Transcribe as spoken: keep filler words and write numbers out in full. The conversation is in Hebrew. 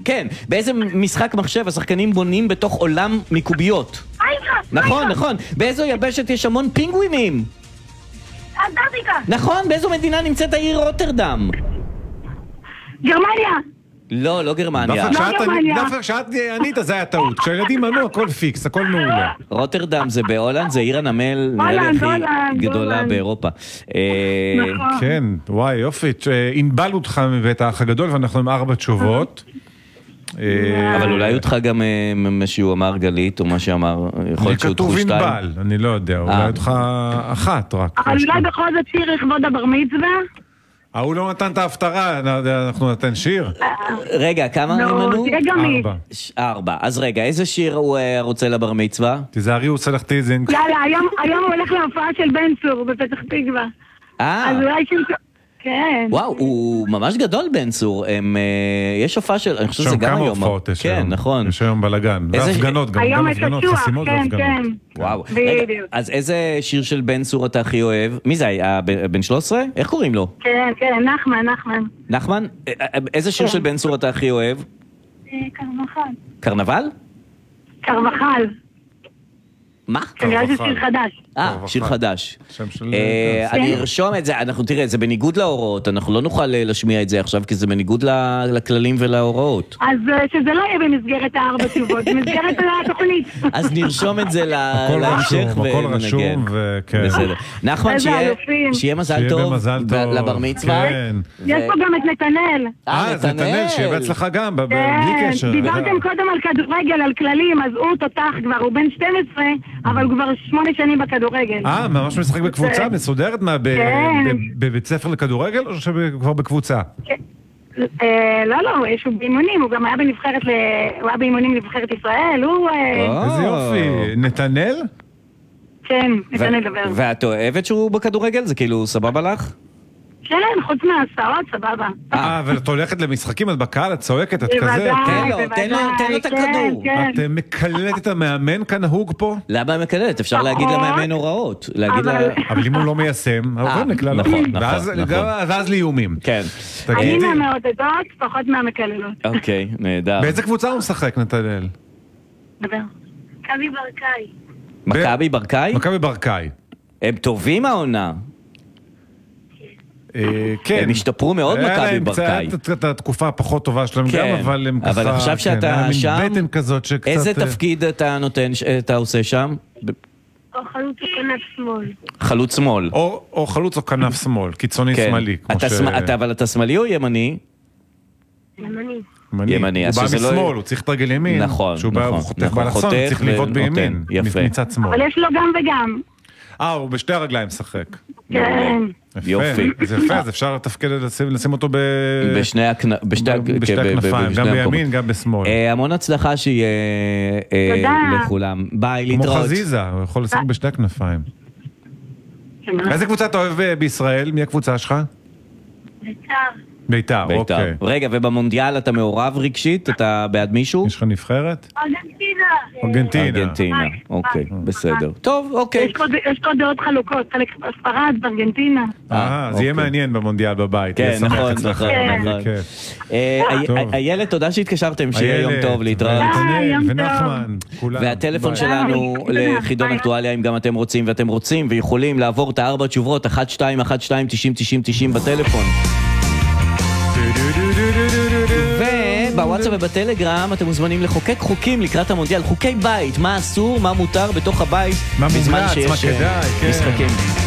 כן, באיזה משחק מחשב השחקנים בונים בתוך עולם מקוביות? נכון, נכון. באיזו יבשת יש המון פינגווינים? אנטארקטיקה. נכון, באיזו מדינה נמצאת העיר רוטרדם? גרמניה. לא, לא גרמניה. דווקא כשאת ענית, זה היה טעות. כשהילדים ענו, הכל פיקס, הכל מעולה. רוטרדם זה בהולנד, זה עיר הנמל, נראה לי הכי גדולה באירופה. כן, וואי, יופי. אינבל אותך מבית האח הגדול, ואנחנו עם ארבע תשובות. אבל אולי אותך גם מה שהוא אמר גלית, או מה שאמר, יכול להיות שהוא תחו שתיים. כתוב אינבל, אני לא יודע, אולי אותך אחת רק. אבל אולי בכל זאת שיר לכבוד הבר מצווה? הוא לא נתן את ההפטרה, אנחנו נתן שיר. רגע, כמה נמנו? לא, תהיה גמית. ארבע. ארבע. אז רגע, איזה שיר הוא רוצה לבר מצווה? תיזהרי, הוא עושה לך טיזינג. יאללה, היום הוא הולך להופעה של בן צור בפתח תקווה. אה. אז אולי שיר... כן. וואו, הוא ממש גדול בן צור. יש הופעה של... אני חושב שזה גם היום. שם כמה הופעות יש היום. כן, נכון. יש היום בלגן. והפגנות, גם הפגנות, חסימות והפגנות. וואו. רגע, אז איזה שיר של בן צור אתה הכי אוהב? מי זה היה? בן שלוש עשרה? איך קוראים לו? כן, כן, נחמן, נחמן. נחמן? איזה שיר של בן צור אתה הכי אוהב? קרנבל. קרנבל? קרבחל. מה? כנראה זה שיר חדש. אה, שיר חדש. אני ארשום את זה, אנחנו תראה, זה בניגוד להוראות, אנחנו לא נוכל להשמיע את זה עכשיו, כי זה בניגוד לכללים ולהוראות. אז שזה לא יהיה במסגרת הארבע תשובות, במסגרת התוכנית. אז נרשום את זה להמשך ונגן. הכל רשום, וכן. בסדר. נחמן, שיהיה מזל טוב לבר מצווה. יש פה גם את נתנאל. אה, נתנאל, שיהיה בהצלחה גם, בלי קשר. דיברתם קודם על כדורגל, על כללים, אז הוא תותח כבר, הוא בן שתים עשרה, אבל הוא כבר שמונה שנים בכדורגל. אה, ממש משחק בקבוצה מסודרת? מה, בבית ספר לכדורגל או שכבר בקבוצה? לא, לא, יש הוא באימונים, הוא גם היה בנבחרת, הוא היה באימונים לנבחרת ישראל, הוא... איזה יופי, נתנאל? כן, נתנאל דבר. ואת אוהבת שהוא בכדורגל? זה כאילו סבבה לך? כן, חוץ מהסעות, סבבה. אה, אבל את הולכת למשחקים, את בקהל, את צועקת, את כזה. תן לו, תן לו, תן לו את הכדור. את מקללת את המאמן כנהוג פה? למה מקללת? אפשר להגיד למאמן הוראות. אבל אם הוא לא מיישם, עוברים לכלל נכון. ואז לאיומים. כן. אני מהמעודדות, פחות מהמקללות. אוקיי, נהדר. באיזה קבוצה הוא משחק, נתנאל? דבר. מכבי ברקאי. מכבי ברקאי? מכבי ברקאי. הם טובים העונה. כן. הם השתפרו מאוד מכבי ברקאי. קצת התקופה הפחות טובה שלהם גם, אבל הם ככה... אבל עכשיו שאתה שם, איזה תפקיד אתה נותן, אתה עושה שם? או חלוץ או כנף שמאל. חלוץ שמאל. או חלוץ או כנף שמאל, קיצוני שמאלי. אבל אתה שמאלי או ימני? ימני. ימני. הוא בא משמאל, הוא צריך תרגל ימין. נכון, נכון. הוא חותך באלכסון, צריך לבעוט בימין. מצד שמאל. אבל יש לו גם וגם. אה, הוא בשתי הרגליים משחק. כן. יופי. זה יפה, אז אפשר לתפקד לשים אותו בשני הכנפיים, גם בימין, גם בשמאל. המון הצלחה שיהיה לכולם. ביי, להתראות. כמו חזיזה, הוא יכול לשחק בשתי הכנפיים. איזה קבוצה אתה אוהב בישראל? מי הקבוצה שלך? בית"ר. בית"ר, אוקיי. רגע, ובמונדיאל אתה מעורב רגשית? אתה בעד מישהו? יש לך נבחרת? ארגנטינה. ארגנטינה. ארגנטינה, אוקיי, בסדר. טוב, אוקיי. יש פה דעות חלוקות, חלק ספרד, בארגנטינה. אה, זה יהיה מעניין במונדיאל בבית. כן, נכון, נכון. איילת, תודה שהתקשרתם, שיהיה יום טוב, להתראות. ונחמן, כולם. והטלפון שלנו לחידון אקטואליה, אם גם אתם רוצים ואתם רוצים ויכולים לעבור את הארבע תשובות, אחת שתיים אחת שתיים תשעים תשעים תשעים בטלפון. ובוואטסאפ ובטלגרם אתם מוזמנים לחוקק חוקים לקראת המונדיאל, חוקי בית, מה אסור, מה מותר בתוך הבית, מה מומלץ, מה כדאי, משחקים.